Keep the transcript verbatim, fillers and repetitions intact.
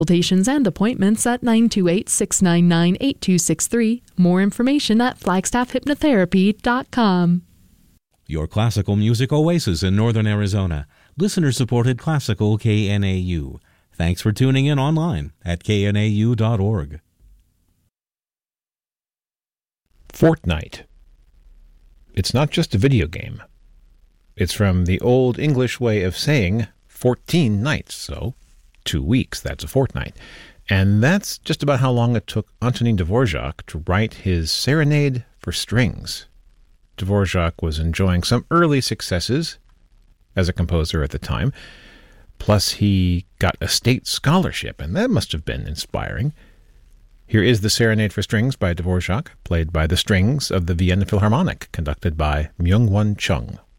Consultations and appointments at nine two eight, six nine nine, eight two six three. More information at flagstaff hypnotherapy dot com. Your classical music oasis in northern Arizona. Listener-supported classical K N A U. Thanks for tuning in online at K N A U dot org. Fortnite. It's not just a video game. It's from the Old English way of saying fourteen nights, so two weeks, that's a fortnight. And that's just about how long it took Antonin Dvorak to write his Serenade for Strings. Dvorak was enjoying some early successes as a composer at the time, plus he got a state scholarship, and that must have been inspiring. Here is the Serenade for Strings by Dvorak, played by the strings of the Vienna Philharmonic, conducted by Myung-Whun Chung.